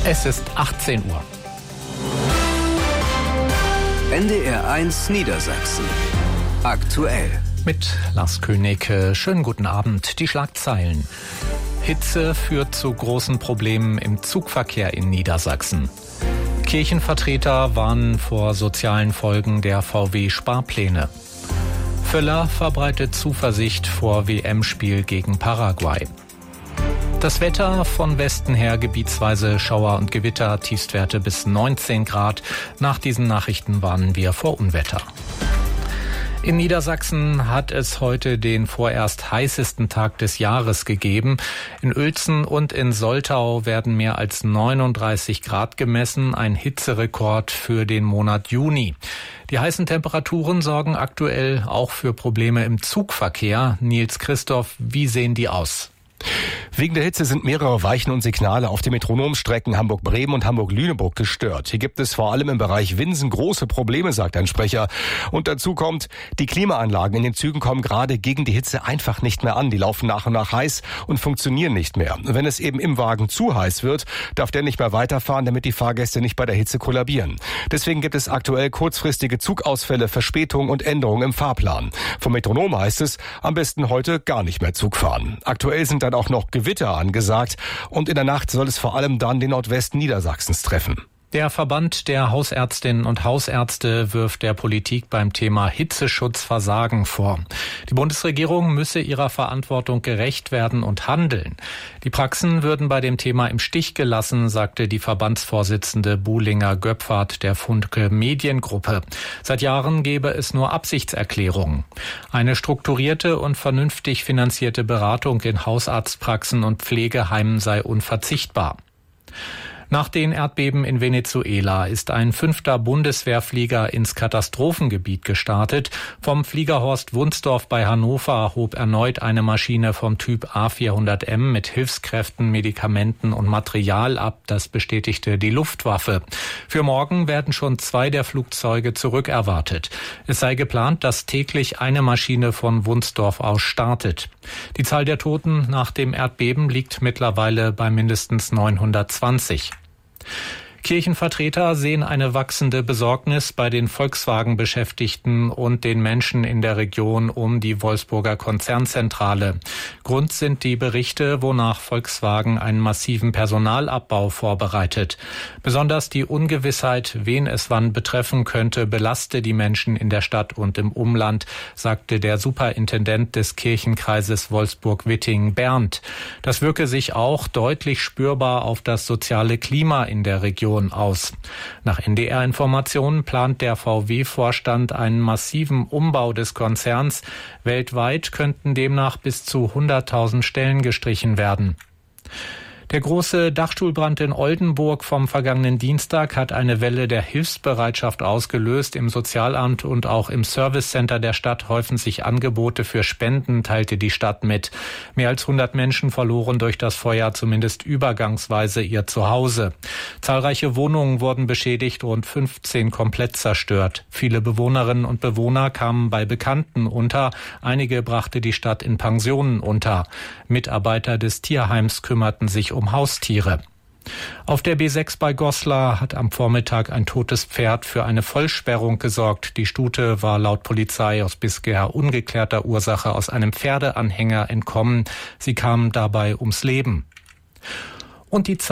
Es ist 18 Uhr. NDR 1 Niedersachsen. Aktuell. Mit Lars König. Schönen guten Abend. Die Schlagzeilen. Hitze führt zu großen Problemen im Zugverkehr in Niedersachsen. Kirchenvertreter warnen vor sozialen Folgen der VW-Sparpläne. Völler verbreitet Zuversicht vor WM-Spiel gegen Paraguay. Das Wetter von Westen her gebietsweise Schauer und Gewitter, Tiefstwerte bis 19 Grad. Nach diesen Nachrichten warnen wir vor Unwetter. In Niedersachsen hat es heute den vorerst heißesten Tag des Jahres gegeben. In Uelzen und in Soltau werden mehr als 39 Grad gemessen, ein Hitzerekord für den Monat Juni. Die heißen Temperaturen sorgen aktuell auch für Probleme im Zugverkehr. Nils Christoph, wie sehen die aus? Wegen der Hitze sind mehrere Weichen und Signale auf den Metronomstrecken Hamburg-Bremen und Hamburg-Lüneburg gestört. Hier gibt es vor allem im Bereich Winsen große Probleme, sagt ein Sprecher. Und dazu kommt, die Klimaanlagen in den Zügen kommen gerade gegen die Hitze einfach nicht mehr an. Die laufen nach und nach heiß und funktionieren nicht mehr. Wenn es eben im Wagen zu heiß wird, darf der nicht mehr weiterfahren, damit die Fahrgäste nicht bei der Hitze kollabieren. Deswegen gibt es aktuell kurzfristige Zugausfälle, Verspätungen und Änderungen im Fahrplan. Vom Metronom heißt es, am besten heute gar nicht mehr Zug fahren. Aktuell sind dann auch noch Gewitter angesagt und in der Nacht soll es vor allem dann den Nordwesten Niedersachsens treffen. Der Verband der Hausärztinnen und Hausärzte wirft der Politik beim Thema Hitzeschutz Versagen vor. Die Bundesregierung müsse ihrer Verantwortung gerecht werden und handeln. Die Praxen würden bei dem Thema im Stich gelassen, sagte die Verbandsvorsitzende Buhlinger-Göpfert der Funke Mediengruppe. Seit Jahren gebe es nur Absichtserklärungen. Eine strukturierte und vernünftig finanzierte Beratung in Hausarztpraxen und Pflegeheimen sei unverzichtbar. Nach den Erdbeben in Venezuela ist ein 5. Bundeswehrflieger ins Katastrophengebiet gestartet. Vom Fliegerhorst Wunsdorf bei Hannover hob erneut eine Maschine vom Typ A400M mit Hilfskräften, Medikamenten und Material ab. Das bestätigte die Luftwaffe. Für morgen werden schon 2 der Flugzeuge zurückerwartet. Es sei geplant, dass täglich eine Maschine von Wunsdorf aus startet. Die Zahl der Toten nach dem Erdbeben liegt mittlerweile bei mindestens 920. Kirchenvertreter sehen eine wachsende Besorgnis bei den Volkswagen-Beschäftigten und den Menschen in der Region um die Wolfsburger Konzernzentrale. Grund sind die Berichte, wonach Volkswagen einen massiven Personalabbau vorbereitet. Besonders die Ungewissheit, wen es wann betreffen könnte, belaste die Menschen in der Stadt und im Umland, sagte der Superintendent des Kirchenkreises Wolfsburg-Witting, Bernd. Das wirke sich auch deutlich spürbar auf das soziale Klima in der Region aus. Nach NDR-Informationen plant der VW-Vorstand einen massiven Umbau des Konzerns. Weltweit könnten demnach bis zu 100.000 Stellen gestrichen werden. Der große Dachstuhlbrand in Oldenburg vom vergangenen Dienstag hat eine Welle der Hilfsbereitschaft ausgelöst. Im Sozialamt und auch im Servicecenter der Stadt häufen sich Angebote für Spenden, teilte die Stadt mit. Mehr als 100 Menschen verloren durch das Feuer zumindest übergangsweise ihr Zuhause. Zahlreiche Wohnungen wurden beschädigt, rund 15 komplett zerstört. Viele Bewohnerinnen und Bewohner kamen bei Bekannten unter. Einige brachte die Stadt in Pensionen unter. Mitarbeiter des Tierheims kümmerten sich um Haustiere. Auf der B6 bei Goslar hat am Vormittag ein totes Pferd für eine Vollsperrung gesorgt. Die Stute war laut Polizei aus bisher ungeklärter Ursache aus einem Pferdeanhänger entkommen. Sie kam dabei ums Leben. Und die